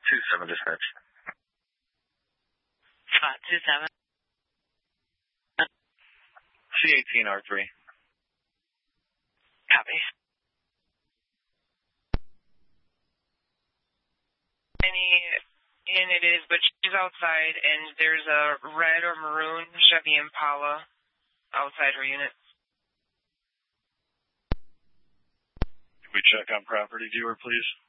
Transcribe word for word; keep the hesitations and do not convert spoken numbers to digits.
two seven dispatch. Spot two seven. C eighteen R three. Copy. Any, and it is, but she's outside, and there's a red or maroon Chevy Impala outside her unit. Can we check on property viewer, please?